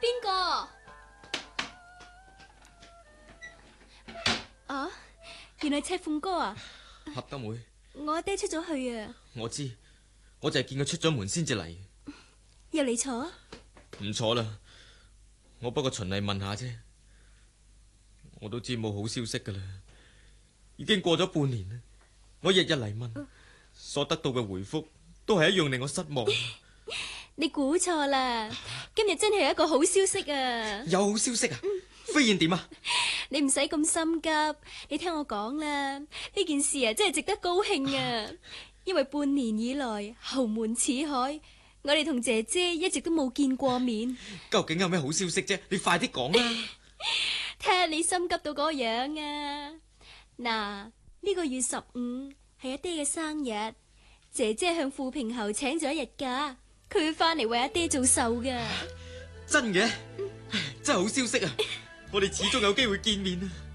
邊個？啊，原來赤鳳哥啊！ 合德妹， 我阿爹出咗去啊。 我知，我就係見佢出咗門先至嚟。 入嚟坐。 唔坐啦，我不過循例問下啫。我都知冇好消息噶啦，已經過咗半年啦。我日日嚟問，所得到嘅回覆都係一樣令我失望。 你估錯啦，今日真係有一個好消息啊！ 有好消息啊？飛燕點啊？ 你唔使咁心急，你聽我講啦。呢件事啊，真係值得高興啊！因為半年以來侯門似海，我哋同姐姐一直都冇見過面。 究竟有咩好消息啫？你快啲講啦！ 睇下你心急到嗰個樣啊！嗱，呢個月15係阿爹嘅生日，姐姐向富平侯請咗一日假，佢會翻嚟為阿爹做壽噶。 真嘅？真係好消息啊！我哋始終有機會見面啊！